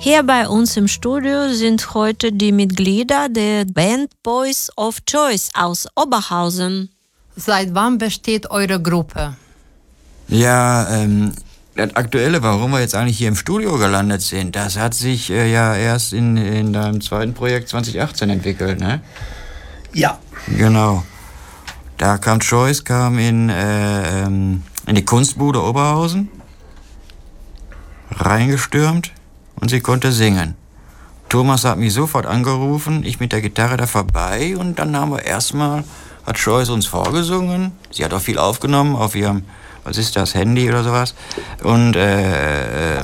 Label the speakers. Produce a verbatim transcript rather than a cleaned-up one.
Speaker 1: Hier bei uns im Studio sind heute die Mitglieder der Band Boys of Choice aus Oberhausen.
Speaker 2: Seit wann besteht eure Gruppe?
Speaker 3: Ja, ähm, das Aktuelle, warum wir jetzt eigentlich hier im Studio gelandet sind, das hat sich äh, ja erst in, in deinem zweiten Projekt zwanzig achtzehn entwickelt, ne?
Speaker 4: Ja.
Speaker 3: Genau. Da kam Choice, kam in, äh, ähm, in die Kunstbude Oberhausen, reingestürmt und sie konnte singen. Thomas hat mich sofort angerufen, ich mit der Gitarre da vorbei und dann haben wir erstmal, hat Choice uns vorgesungen. Sie hat auch viel aufgenommen auf ihrem, was ist das, Handy oder sowas. Und äh,